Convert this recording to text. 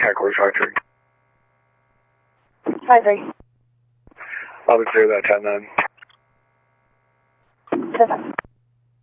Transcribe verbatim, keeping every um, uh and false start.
Headquarters five three. five three. I'll be clear that ten then. ten.